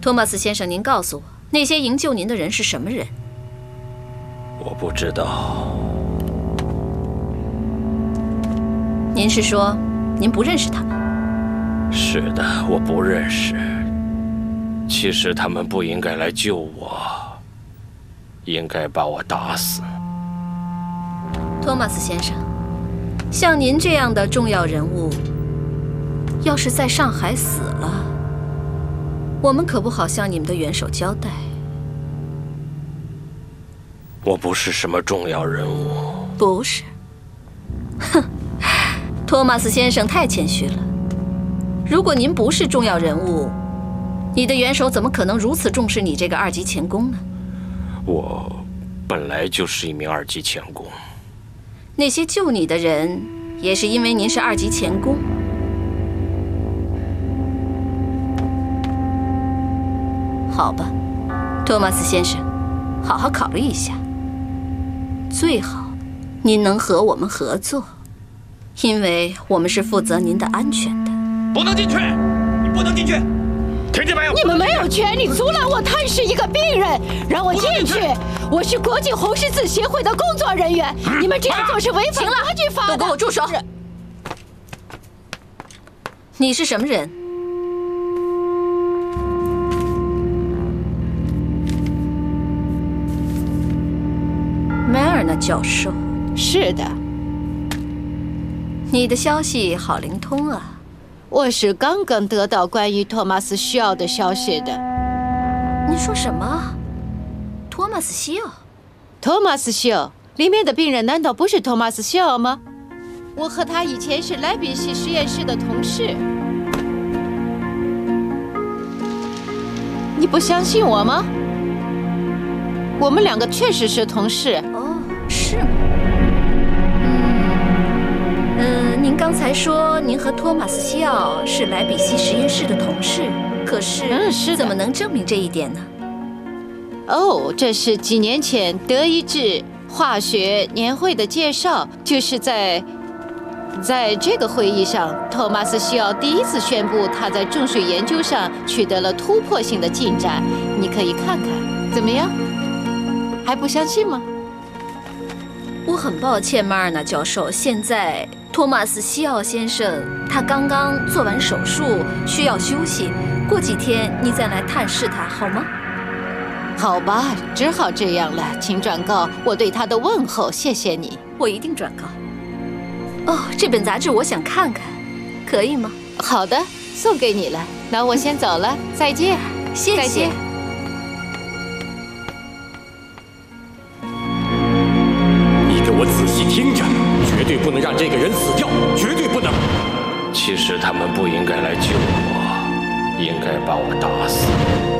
托马斯先生，您告诉我，那些营救您的人是什么人？ 我不知道。 您是说，您不认识他们？ 是的，我不认识。其实他们不应该来救我，应该把我打死。 托马斯先生，像您这样的重要人物，要是在上海死了，我们可不好向你们的元首交代。 我不是什么重要人物。 不是。哼，托马斯先生太谦虚了。如果您不是重要人物，你的元首怎么可能如此重视你这个2级钳工呢？ 我本来就是一名2级钳工。 那些救你的人，也是因为您是2级钳工。好吧，托马斯先生，好好考虑一下。最好您能和我们合作，因为我们是负责您的安全的。 不能进去！你不能进去！听见没有？ 你们没有权利阻拦我探视一个病人，让我进去。我是国际红十字协会的工作人员，你们这样做是违反国际法的。 都给我住手！你是什么人？梅尔纳教授。 是的。 你的消息好灵通啊！ 我是刚刚得到关于托马斯·西奥的消息的。 你说什么？托马斯·西奥？ 托马斯·西奥里面的病人难道不是托马斯·西奥吗？我和他以前是莱比锡实验室的同事。你不相信我吗？我们2个确实是同事。 哦，是吗？您刚才说您和托马斯·西奥是莱比锡实验室的同事，可是是怎么能证明这一点呢？ 哦，这是几年前德意志化学年会的介绍，就是在这个会议上，托马斯·西奥第一次宣布他在重水研究上取得了突破性的进展。你可以看看，怎么样？还不相信吗？ 我很抱歉，马尔纳教授，现在托马斯·西奥先生他刚刚做完手术，需要休息，过几天你再来探视他，好吗？ 好吧，只好这样了，请转告我对他的问候，谢谢你。 我一定转告。哦，这本杂志我想看看，可以吗？ 好的，送给你了。那我先走了，再见。 谢谢。 再见。 你给我仔细听着，绝对不能让这个人死掉，绝对不能。 其实他们不应该来救我，应该把我打死。